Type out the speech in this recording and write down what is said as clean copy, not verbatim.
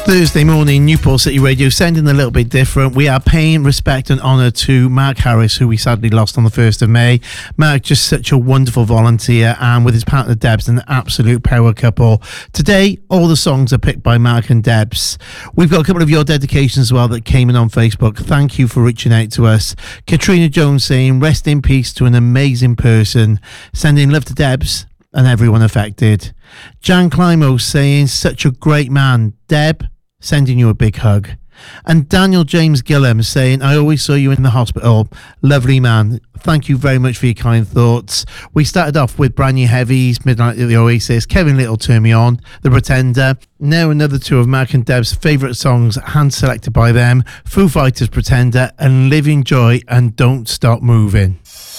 Thursday morning, Newport City Radio, sounding a little bit different. We are paying respect and honour to Mark Harris, who we sadly lost on the 1st of May. Mark, just such a wonderful volunteer, and with his partner Debs, an absolute power couple. Today, all the songs are picked by Mark and Debs. We've got a couple of your dedications as well that came in on Facebook. Thank you for reaching out to us. Katrina Jones saying, rest in peace to an amazing person. Sending love to Debs and everyone affected. Jan Climo saying, such a great man. Deb, sending you a big hug. And Daniel James Gillum saying, I always saw you in the hospital. Lovely man. Thank you very much for your kind thoughts. We started off with Brand New Heavies, Midnight at the Oasis, Kevin Little, Turn Me On, The Pretender. Now another two of Mark and Deb's favourite songs, hand selected by them, Foo Fighters' Pretender and Living Joy and Don't Stop Moving.